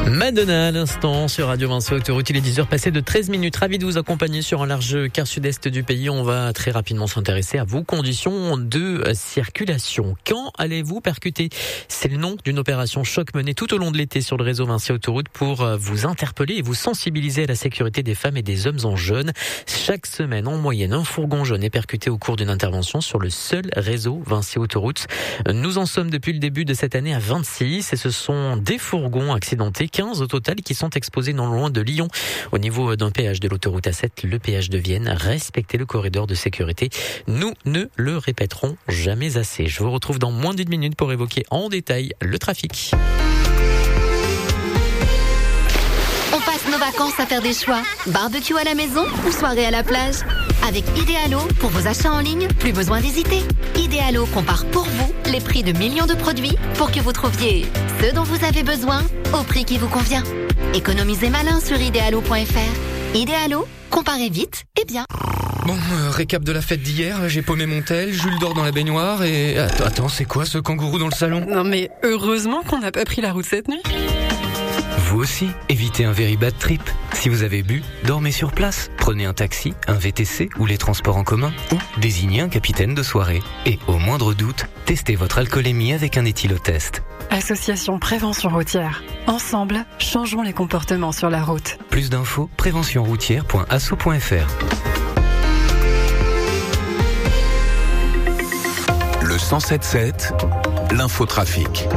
Madonna à l'instant sur Radio Vinci Autoroute, il est 10h passé de 13 minutes. Ravi de vous accompagner sur un large quart sud-est du pays. On va très rapidement s'intéresser à vos conditions de circulation. Quand allez-vous percuter? C'est le nom d'une opération choc menée tout au long de l'été sur le réseau Vinci Autoroute pour vous interpeller et vous sensibiliser à la sécurité des femmes et des hommes en jeûne. Chaque semaine, en moyenne, un fourgon jaune est percuté au cours d'une intervention sur le seul réseau Vinci Autoroute. Nous en sommes depuis le début de cette année à 26 et ce sont des fourgons accidentés, 15 au total, qui sont exposés non loin de Lyon. Au niveau d'un péage de l'autoroute A7, le péage de Vienne, respectez le corridor de sécurité. Nous ne le répéterons jamais assez. Je vous retrouve dans moins d'une minute pour évoquer en détail le trafic. On passe nos vacances à faire des choix. Barbecue à la maison ou soirée à la plage? Avec Idealo, pour vos achats en ligne, plus besoin d'hésiter. Idealo compare pour vous les prix de millions de produits pour que vous trouviez ce dont vous avez besoin au prix qui vous convient. Économisez malin sur idealo.fr. Idealo, comparez vite et bien. Bon, récap de la fête d'hier, j'ai paumé mon tel, Jules dort dans la baignoire et... Attends, c'est quoi ce kangourou dans le salon? Non mais heureusement qu'on n'a pas pris la route cette nuit. Vous aussi, évitez un very bad trip. Si vous avez bu, dormez sur place. Prenez un taxi, un VTC ou les transports en commun ou désignez un capitaine de soirée. Et au moindre doute, testez votre alcoolémie avec un éthylotest. Association Prévention Routière. Ensemble, changeons les comportements sur la route. Plus d'infos, préventionroutière.asso.fr. Le 107.7, l'infotrafic.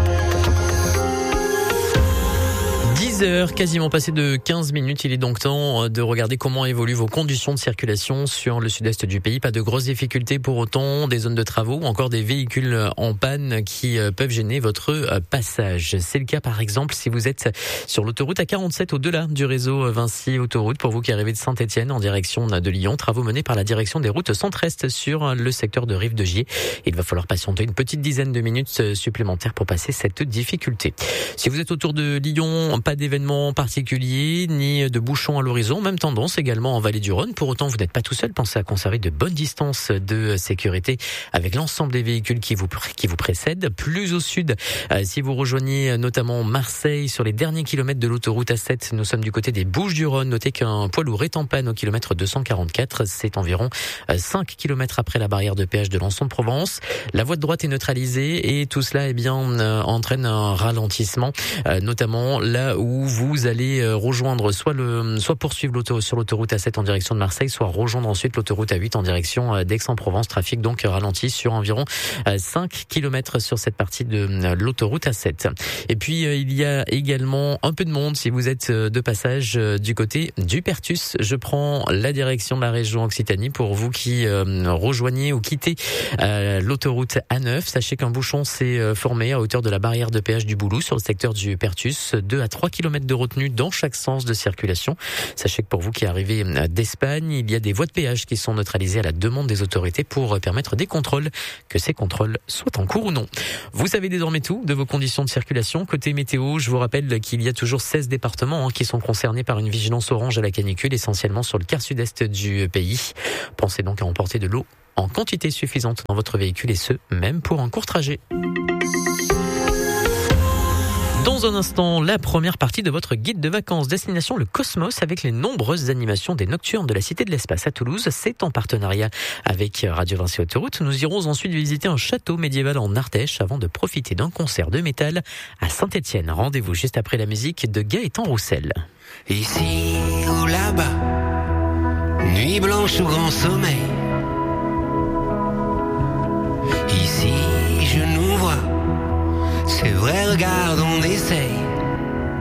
10h, quasiment passé de 15 minutes. Il est donc temps de regarder comment évoluent vos conditions de circulation sur le sud-est du pays. Pas de grosses difficultés pour autant, des zones de travaux ou encore des véhicules en panne qui peuvent gêner votre passage. C'est le cas par exemple si vous êtes sur l'autoroute A47 au-delà du réseau Vinci Autoroute. Pour vous qui arrivez de Saint-Étienne en direction de Lyon, travaux menés par la direction des routes centre-est sur le secteur de Rive de Gier. Il va falloir patienter une petite dizaine de minutes supplémentaires pour passer cette difficulté. Si vous êtes autour de Lyon, pas d'événements particuliers, ni de bouchons à l'horizon. Même tendance également en vallée du Rhône. Pour autant, vous n'êtes pas tout seul. Pensez à conserver de bonnes distances de sécurité avec l'ensemble des véhicules qui vous précèdent. Plus au sud, si vous rejoignez notamment Marseille sur les derniers kilomètres de l'autoroute A7, nous sommes du côté des Bouches-du-Rhône. Notez qu'un poids lourd est en panne au kilomètre 244. C'est environ 5 kilomètres après la barrière de péage de Lançon-de-Provence. La voie de droite est neutralisée et tout cela entraîne un ralentissement, notamment là où vous allez rejoindre soit poursuivre sur l'autoroute A7 en direction de Marseille, soit rejoindre ensuite l'autoroute A8 en direction d'Aix-en-Provence. Trafic donc ralenti sur environ 5 km sur cette partie de l'autoroute A7. Et puis il y a également un peu de monde si vous êtes de passage du côté du Perthus. Je prends la direction de la région Occitanie pour vous qui rejoignez ou quittez l'autoroute A9. Sachez qu'un bouchon s'est formé à hauteur de la barrière de péage du Boulou sur le secteur du Perthus. 2 à 3 km de retenue dans chaque sens de circulation. Sachez que pour vous qui arrivez d'Espagne, il y a des voies de péage qui sont neutralisées à la demande des autorités pour permettre des contrôles, que ces contrôles soient en cours ou non. Vous savez désormais tout de vos conditions de circulation. Côté météo, je vous rappelle qu'il y a toujours 16 départements qui sont concernés par une vigilance orange à la canicule, essentiellement sur le quart sud-est du pays. Pensez donc à emporter de l'eau en quantité suffisante dans votre véhicule et ce, même pour un court trajet. Dans un instant, la première partie de votre guide de vacances destination le Cosmos avec les nombreuses animations des Nocturnes de la Cité de l'Espace à Toulouse. C'est en partenariat avec Radio Vinci Autoroute. Nous irons ensuite visiter un château médiéval en Ardèche avant de profiter d'un concert de métal à Saint-Étienne. Rendez-vous juste après la musique de Gaëtan Roussel. Ici ou là-bas, nuit blanche ou grand sommeil. Ici je nous vois. C'est vrai, regarde, on essaye.